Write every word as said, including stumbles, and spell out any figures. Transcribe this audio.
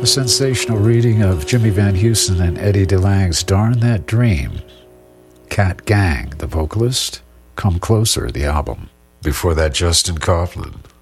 A sensational reading of Jimmy Van Heusen and Eddie DeLange's Darn That Dream. Cat Gang, the vocalist. Come Closer, the album. Before that, Justin Coughlin